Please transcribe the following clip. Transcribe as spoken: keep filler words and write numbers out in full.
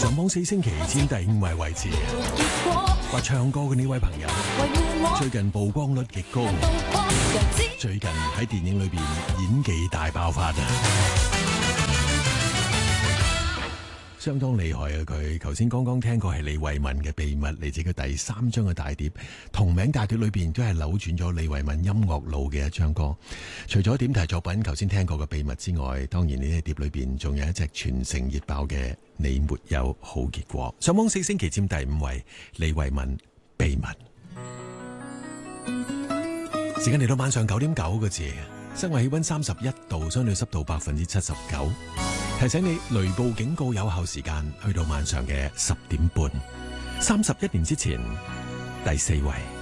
上網四星期佔第五位位置。話唱歌嘅呢位朋友，最近曝光率極高，最近喺電影裏邊演技大爆發啊！相當厲害啊！佢頭先剛剛聽過係李慧敏嘅秘密，嚟自佢第三張嘅大碟，同名大碟裏邊都係扭轉咗李慧敏音樂路嘅一張歌。除咗點題作品頭先聽過嘅秘密之外，當然呢隻碟裏邊仲有一隻全城熱爆嘅你沒有好結果。上網四星期佔第五位，李慧敏秘密。時間嚟到晚上九點九個字，室外氣溫三十一度，相對濕度百分之七十九。提醒你，雷暴警告有效時間去到晚上嘅十點半。三十一年之前，第四位。